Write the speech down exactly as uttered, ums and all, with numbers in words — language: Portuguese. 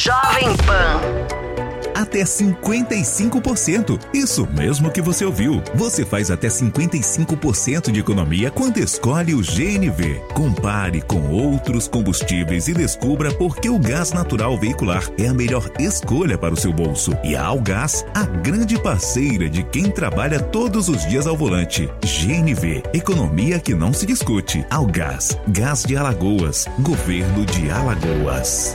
Jovem Pan. Até cinquenta e cinco por cento. Isso mesmo que você ouviu. Você faz até cinquenta e cinco por cento de economia quando escolhe o G N V. Compare com outros combustíveis e descubra por que o gás natural veicular é a melhor escolha para o seu bolso. E a Algás, a grande parceira de quem trabalha todos os dias ao volante. G N V, economia que não se discute. Algás, Gás de Alagoas, Governo de Alagoas.